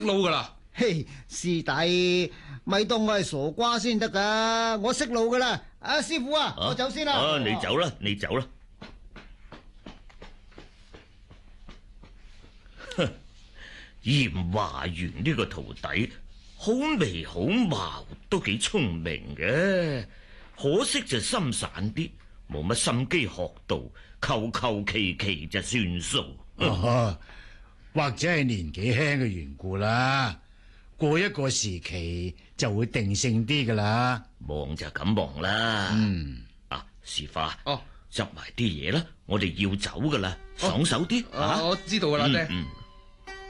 路噶啦。 嘿，師弟，咪當我係傻瓜先得噶，我識路噶啦。師傅啊，我走先啦。 你走啦，你走啦。哼，嚴華元呢個徒弟好眉好貌，都幾聰明嘅，可惜就心散啲，冇乜心機學道，求其就算數。 或者係年紀輕嘅緣故啦，過一個時期就會定性啲噶啦。 忙就咁忙啦。師傅，執埋啲嘢啦，我哋要走噶啦，爽手啲。 我知道噶啦，爹。